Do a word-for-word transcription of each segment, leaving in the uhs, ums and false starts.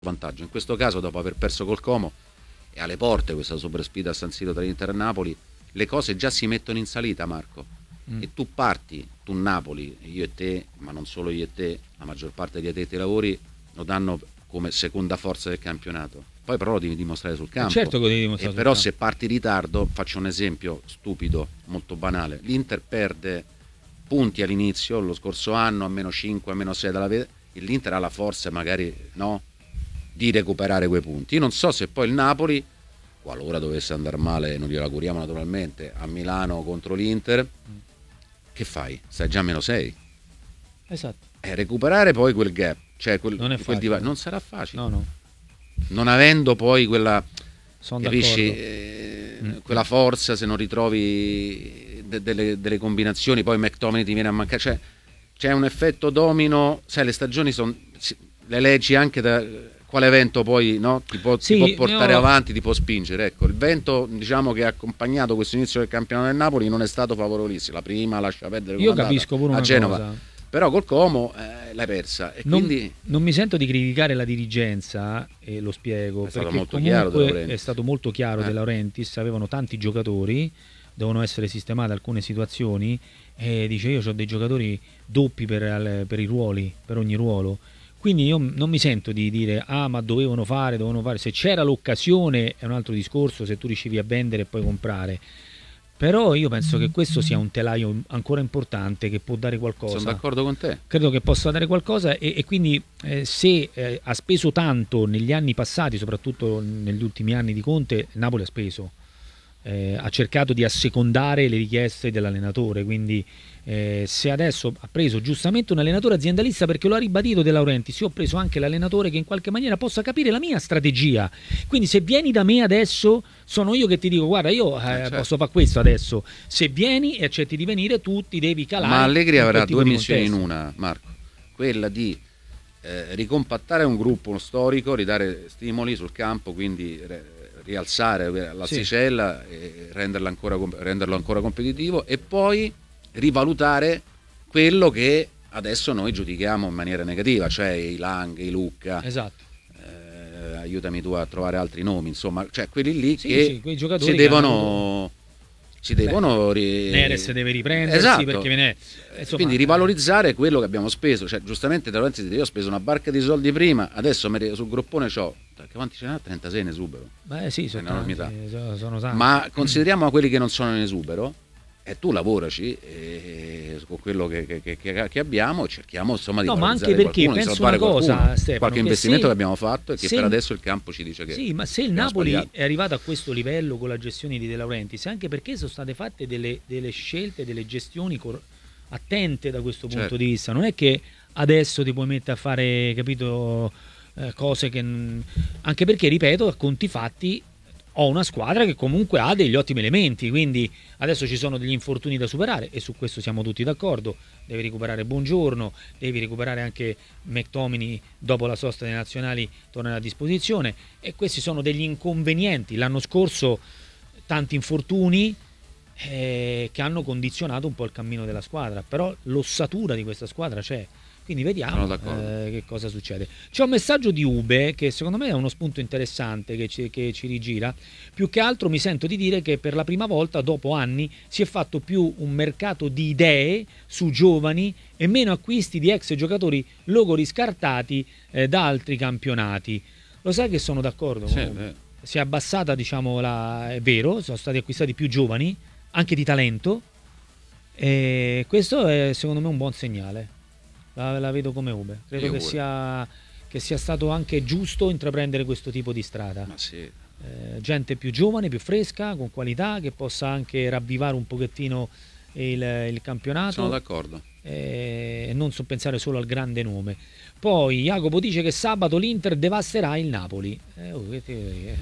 vantaggio. In questo caso, dopo aver perso col Como e alle porte questa super sfida a San Siro tra Inter e Napoli, le cose già si mettono in salita, Marco. Mm. E tu parti, tu Napoli, io e te, ma non solo io e te, la maggior parte degli addetti ai lavori lo danno come seconda forza del campionato. Poi però lo devi dimostrare sul campo. Certo che lo devi dimostrare e sul però campo. Se parti in ritardo, faccio un esempio stupido, molto banale. L'Inter perde punti all'inizio, lo scorso anno, a meno cinque, a meno sei dalla vede, e l'Inter ha la forza magari, no, di recuperare quei punti. Io non so se poi il Napoli, qualora dovesse andare male, non glielo auguriamo naturalmente, a Milano contro l'Inter, che fai? Stai già a meno sei. Esatto. E recuperare poi quel gap, cioè quel, non, è quel facile, divario, no. non sarà facile. No, no. Non avendo poi quella, Sono capisci, eh, mm. quella forza, se non ritrovi de- delle, delle combinazioni, poi McTominay ti viene a mancare. Cioè, c'è un effetto domino, sai, le stagioni sono, le leggi anche da quale vento poi, no, ti può, sì, ti può portare io... avanti, ti può spingere. Ecco, il vento, diciamo, che ha accompagnato questo inizio del campionato del Napoli non è stato favorevolissimo. La prima lascia perdere io capisco pure a una Genova. cosa. Però col Como eh, l'hai persa e non, quindi non mi sento di criticare la dirigenza, e lo spiego, è stato perché molto chiaro è stato molto chiaro. eh. De Laurentiis avevano tanti giocatori, devono essere sistemate alcune situazioni, e dice io ho dei giocatori doppi per, per i ruoli, per ogni ruolo, quindi io non mi sento di dire ah ma dovevano fare, dovevano fare, se c'era l'occasione è un altro discorso, se tu riuscivi a vendere e poi comprare. Però io penso che questo sia un telaio ancora importante che può dare qualcosa. Sono d'accordo con te. Credo che possa dare qualcosa e, e quindi eh, se eh, ha speso tanto negli anni passati, soprattutto negli ultimi anni di Conte, Napoli ha speso. Eh, ha cercato di assecondare le richieste dell'allenatore, quindi eh, se adesso ha preso giustamente un allenatore aziendalista, perché lo ha ribadito De Laurentiis, io ho preso anche l'allenatore che in qualche maniera possa capire la mia strategia, quindi se vieni da me adesso sono io che ti dico guarda io eh, certo. posso fare questo adesso, se vieni e accetti di venire tu ti devi calare. Ma Allegri avrà due missioni in una, Marco, quella di eh, ricompattare un gruppo, uno storico, ridare stimoli sul campo, quindi re, rialzare l'asticella sì. e renderlo ancora, renderlo ancora competitivo, e poi rivalutare quello che adesso noi giudichiamo in maniera negativa, cioè i Lang, i Lucca, esatto. eh, aiutami tu a trovare altri nomi, insomma, cioè quelli lì sì, che sì, quei giocatori si devono hanno... si devono ri... Neres deve riprendersi, esatto. perché viene... Insomma, quindi rivalorizzare quello che abbiamo speso, cioè giustamente io ho speso una barca di soldi prima, adesso sul groppone c'ho quanti ce n'ha? trentasei in esubero. Beh sì, sono, tanti, sono, sono tanti. Ma consideriamo quelli che non sono in esubero e tu lavoraci e, con quello che, che, che, che abbiamo, cerchiamo insomma di no, ma anche perché qualcuno, penso una cosa, qualcuno, Stefano, qualche che investimento se, che abbiamo fatto e che se, per adesso il campo ci dice che sì, ma se il Napoli sbagliato. È arrivato a questo livello con la gestione di De Laurentiis, anche perché sono state fatte delle, delle scelte, delle gestioni cor- attente da questo punto certo. di vista. Non è che adesso ti puoi mettere a fare, capito, eh, cose che anche perché, ripeto, a conti fatti ho una squadra che comunque ha degli ottimi elementi, quindi adesso ci sono degli infortuni da superare e su questo siamo tutti d'accordo. Devi recuperare Buongiorno, devi recuperare anche McTominay, dopo la sosta dei nazionali torna a disposizione, e questi sono degli inconvenienti. L'anno scorso tanti infortuni eh, che hanno condizionato un po' il cammino della squadra, però l'ossatura di questa squadra c'è. Quindi vediamo eh, che cosa succede. C'è un messaggio di Ube che secondo me è uno spunto interessante che ci, che ci rigira. Più che altro mi sento di dire che per la prima volta dopo anni si è fatto più un mercato di idee su giovani e meno acquisti di ex giocatori logori scartati eh, da altri campionati. Lo sai che sono d'accordo? Sì, si è abbassata, diciamo, la... è vero, sono stati acquistati più giovani, anche di talento, e questo è secondo me un buon segnale. La, la vedo come Ube, credo che sia, che sia stato anche giusto intraprendere questo tipo di strada. Ma sì. eh, gente più giovane, più fresca, con qualità, che possa anche ravvivare un pochettino il, il campionato. Sono d'accordo. E eh, non so pensare solo al grande nome. Poi Jacopo dice che sabato l'Inter devasterà il Napoli. eh, oh, che te...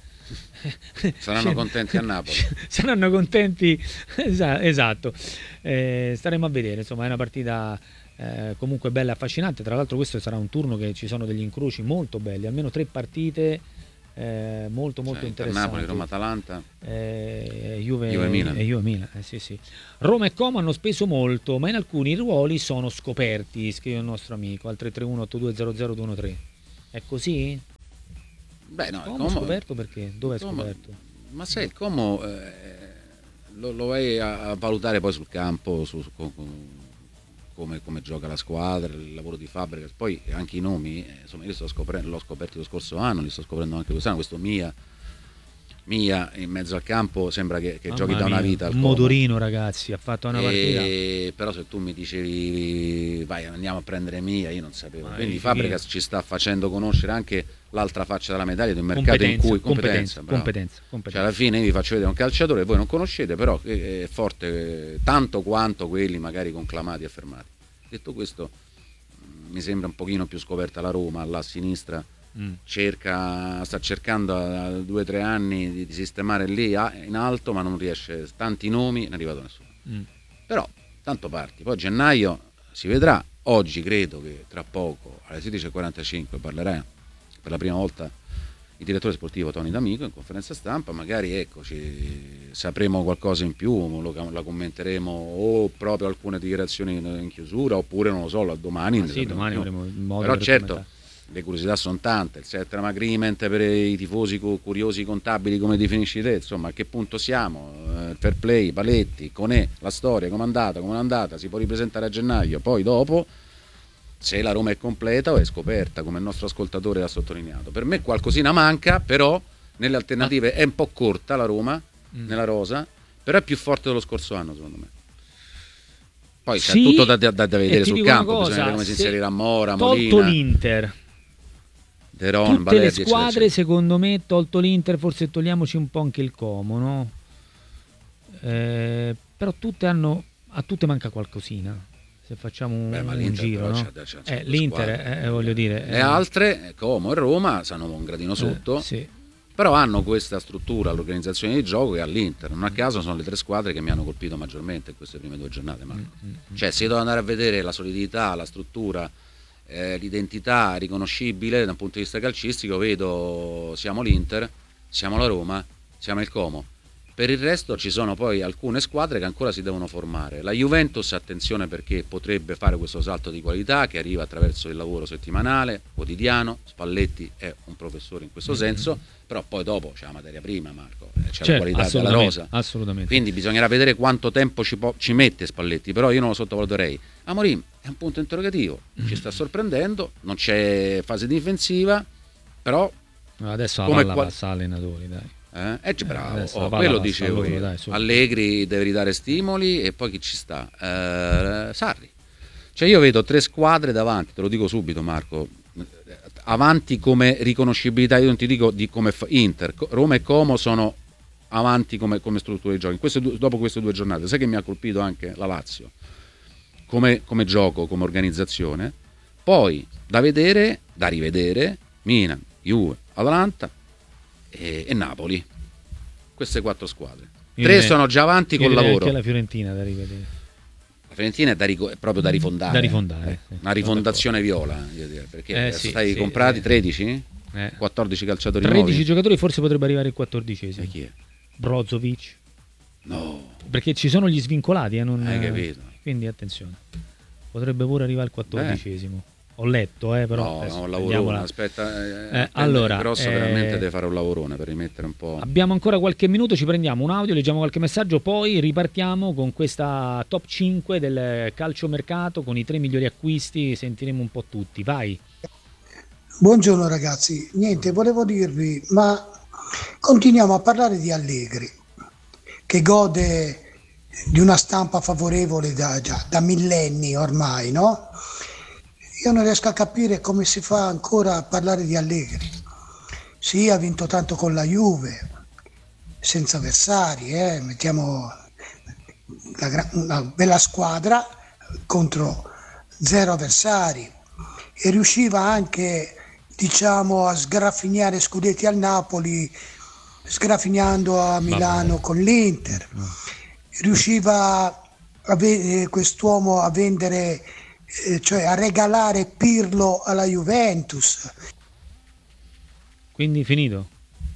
saranno contenti a Napoli. Saranno contenti, esatto. Eh, staremo a vedere, insomma, è una partita Eh, comunque bella e affascinante. Tra l'altro questo sarà un turno che ci sono degli incroci molto belli, almeno tre partite eh, molto molto cioè, interessanti. Napoli, Roma, Atalanta, eh, Juve, Juve Milan, e Juve Milan. Eh, sì, sì. Roma e Como hanno speso molto, ma in alcuni ruoli sono scoperti, scrive il nostro amico al tre tre uno otto due zero zero due uno tre. È così? Beh, no, il Come Como, scoperto perché? Dove è Como- scoperto? ma sai, il Como eh, lo, lo vai a, a valutare poi sul campo, su, su- co- co- come, come gioca la squadra, il lavoro di fabbrica, poi anche i nomi, eh, insomma io sto scoprendo, l'ho scoperto lo scorso anno, li sto scoprendo anche quest'anno, questo Mia, Mia in mezzo al campo sembra che, che Mamma giochi da una mia, vita al un Como. motorino, ragazzi, ha fatto una partita. E, però se tu mi dicevi vai andiamo a prendere Mia, io non sapevo. Ma Quindi è Fabregas ci sta facendo conoscere anche l'altra faccia della medaglia di un mercato in Competenza, cui competenza, bravo. competenza, Cioè competenza. alla fine io vi faccio vedere un calciatore che voi non conoscete, però che è forte eh, tanto quanto quelli magari conclamati e affermati. Detto questo, mh, mi sembra un pochino più scoperta la Roma, là a sinistra Mm. cerca, sta cercando da due o tre anni di, di sistemare lì a- in alto, ma non riesce, tanti nomi, non è arrivato nessuno. Mm. Però tanto parti, poi a gennaio si vedrà. Oggi credo che tra poco alle sedici e quarantacinque parlerà per la prima volta il direttore sportivo Tony D'Amico in conferenza stampa, magari ecco ci sapremo qualcosa in più, lo, la commenteremo o proprio alcune dichiarazioni in, in chiusura, oppure non lo so, domani. Ah, sì, domani avremo il modo Però per certo commentare. le curiosità sono tante, il settlement agreement per i tifosi curiosi contabili come definisci te, insomma a che punto siamo, eh, fair play, paletti, Conè, la storia, come è andata, come è andata, si può ripresentare a gennaio, poi dopo se la Roma è completa o è scoperta, come il nostro ascoltatore ha sottolineato. Per me qualcosina manca, però nelle alternative è un po' corta la Roma, mm. nella rosa, però è più forte dello scorso anno secondo me. Poi sì, c'è tutto da, da, da vedere sul campo, cosa, bisogna vedere come si inserirà Mora, Molina. Molina. l'Inter. Deron, Tutte Valerdi, le squadre, eccetera, eccetera. secondo me, tolto l'Inter, forse togliamoci un po' anche il Como, no? Eh, però tutte hanno, a tutte manca qualcosina. Se facciamo un, Beh, ma un l'Inter giro, no? c'ha, c'ha, c'ha eh, l'Inter, eh, eh, voglio dire, le eh, altre, Como e Roma, stanno un gradino sotto. Eh, sì. Però hanno questa struttura, l'organizzazione di gioco che all'Inter, non a caso sono le tre squadre che mi hanno colpito maggiormente in queste prime due giornate, Marco. Mm-hmm. Cioè se io devo andare a vedere la solidità, la struttura, eh, l'identità riconoscibile da un punto di vista calcistico, vedo siamo l'Inter, siamo la Roma, siamo il Como. Per il resto ci sono poi alcune squadre che ancora si devono formare. La Juventus, attenzione perché potrebbe fare questo salto di qualità che arriva attraverso il lavoro settimanale, quotidiano. Spalletti è un professore in questo mm-hmm. senso, però poi dopo c'è la materia prima, Marco, c'è certo, la qualità della rosa. Assolutamente. Quindi bisognerà vedere quanto tempo ci, po- ci mette Spalletti, però io non lo sottovaluterei. Amorim è un punto interrogativo, mm-hmm. ci sta sorprendendo, non c'è fase difensiva, però... Adesso la palla qual- passa allenatori, dai. Eh, eh bravo, oh, quello dicevo io. Dai, Allegri deve ridare stimoli e poi chi ci sta? Eh, Sarri. Cioè io vedo tre squadre davanti, te lo dico subito Marco, avanti come riconoscibilità, io non ti dico di come fa- Inter, Roma e Como sono avanti come, come struttura di gioco. In queste due, dopo queste due giornate, sai che mi ha colpito anche la Lazio come, come gioco, come organizzazione. Poi da vedere, da rivedere, Milan, Juve, Atalanta e, e Napoli, queste quattro squadre. Io tre sono già avanti col lavoro. Anche la Fiorentina da rivedere. La Fiorentina è, da rico- è proprio da rifondare. Da rifondare eh, sì, una rifondazione viola, io direi, perché eh, sono sì, stati sì, comprati eh. tredici? Eh. quattordici calciatori tredici nuovi. Giocatori, forse potrebbe arrivare il quattordicesimo. E chi è? Brozovic. No. Perché ci sono gli svincolati, eh, non... Hai capito. Quindi attenzione. Potrebbe pure arrivare il quattordicesimo. Eh. Ho letto, eh, però no, no, un lavorone, aspetta, eh, eh, allora, grosso eh, veramente deve fare un lavorone per rimettere un po'. Abbiamo ancora qualche minuto, ci prendiamo un audio, leggiamo qualche messaggio, poi ripartiamo con questa top cinque del calciomercato con i tre migliori acquisti, sentiremo un po' tutti. Vai. Buongiorno ragazzi, niente, volevo dirvi, ma continuiamo a parlare di Allegri, che gode di una stampa favorevole da, già, da millenni ormai, no? Io non riesco a capire come si fa ancora a parlare di Allegri. Sì, ha vinto tanto con la Juve, senza avversari, eh? Mettiamo una, una bella squadra contro zero avversari e riusciva anche, diciamo, a sgraffignare scudetti al Napoli, sgraffignando a Milano con l'Inter. Riusciva a ve- quest'uomo a vendere, eh, cioè a regalare Pirlo alla Juventus. Quindi finito?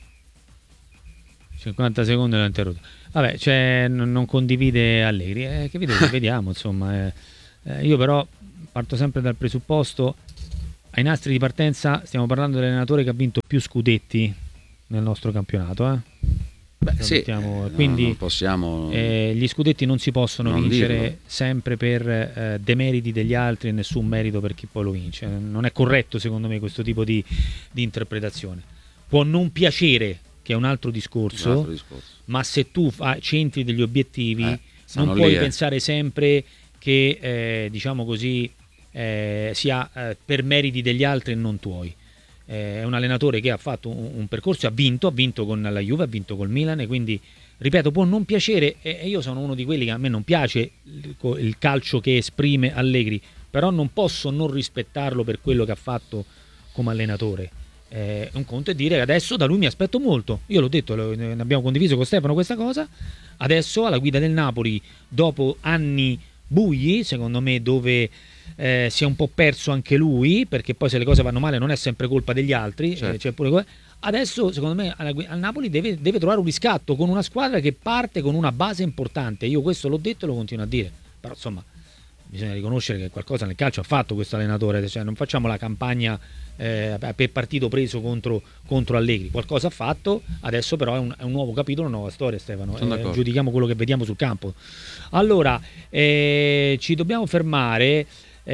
cinquanta secondi l'ho interrotto. Vabbè, cioè non, non condivide Allegri, eh, che vedete, vediamo insomma. Eh, eh, io però parto sempre dal presupposto ai nastri di partenza stiamo parlando dell'allenatore che ha vinto più scudetti nel nostro campionato, eh? Beh, sì, mettiamo, eh, quindi no, non possiamo... eh, gli scudetti non si possono non vincere dirlo. sempre per eh, demeriti degli altri e nessun merito per chi poi lo vince. Non è corretto secondo me questo tipo di, di interpretazione. Può non piacere, che è un altro discorso, Un altro discorso. ma se tu fa, centri degli obiettivi Eh, stanno non puoi lì, eh. pensare sempre che eh, diciamo così eh, sia eh, per meriti degli altri e non tuoi. È un allenatore che ha fatto un, un percorso, ha vinto, ha vinto con la Juve, ha vinto col Milan, e quindi ripeto, può non piacere, e io sono uno di quelli che a me non piace il, il calcio che esprime Allegri, però non posso non rispettarlo per quello che ha fatto come allenatore. Eh, un conto è dire che adesso da lui mi aspetto molto, io l'ho detto, lo, ne abbiamo condiviso con Stefano questa cosa, adesso alla guida del Napoli, dopo anni bui, secondo me, dove eh, si è un po' perso anche lui, perché poi se le cose vanno male non è sempre colpa degli altri, Certo. eh, c'è pure... adesso secondo me alla, al Napoli deve, deve trovare un riscatto con una squadra che parte con una base importante. Io questo l'ho detto e lo continuo a dire, però insomma bisogna riconoscere che qualcosa nel calcio ha fatto questo allenatore, cioè non facciamo la campagna eh, per partito preso contro, contro Allegri, qualcosa ha fatto, adesso però è un, è un nuovo capitolo, una nuova storia, Stefano, eh, giudichiamo quello che vediamo sul campo. Allora eh, ci dobbiamo fermare,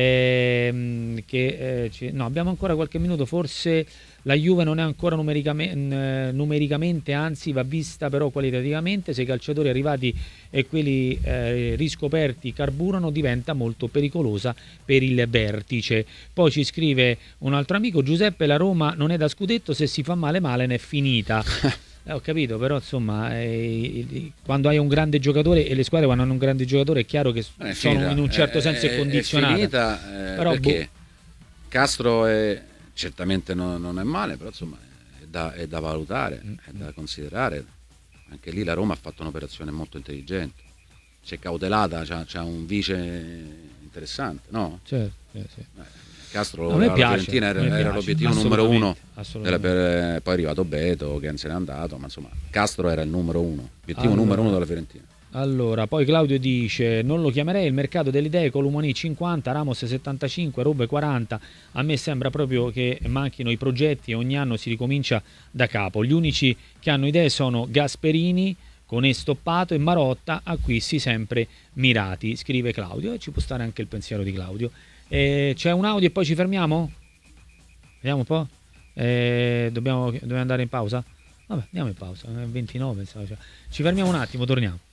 eh, che eh, ci, no, abbiamo ancora qualche minuto, forse. La Juve non è ancora numericamente, numericamente, anzi va vista però qualitativamente. Se i calciatori arrivati e quelli eh, riscoperti carburano, diventa molto pericolosa per il vertice. Poi ci scrive un altro amico: Giuseppe, la Roma non è da scudetto, se si fa male male ne è finita. Eh, ho capito, però insomma eh, quando hai un grande giocatore, e le squadre quando hanno un grande giocatore è chiaro che è sono finita. in un certo è, senso è, condizionate. È finita, eh, però perché boh. Castro è, certamente non, non è male, però insomma è da, è da valutare, è da considerare. Anche lì la Roma ha fatto un'operazione molto intelligente, c'è cautelata, c'ha, c'ha un vice interessante, no? Certo, eh, sì. Eh, Castro, a me la piace, Fiorentina era, a me era piace, l'obiettivo numero uno, era assolutamente. per, poi è arrivato Beto che se n'è andato, ma insomma Castro era il numero uno, l'obiettivo Allora. numero uno della Fiorentina. Allora, poi Claudio dice: non lo chiamerei il mercato delle idee, Colomoni cinquanta, Ramos settantacinque, Robe quaranta. A me sembra proprio che manchino i progetti e ogni anno si ricomincia da capo. Gli unici che hanno idee sono Gasperini con Estoppato e Marotta, acquisti sempre mirati, scrive Claudio, e ci può stare anche il pensiero di Claudio. Eh, c'è un audio e poi ci fermiamo? Vediamo un po'. Eh, dobbiamo, dobbiamo andare in pausa? Vabbè, andiamo in pausa, è ventinove, insomma. Ci fermiamo un attimo, torniamo.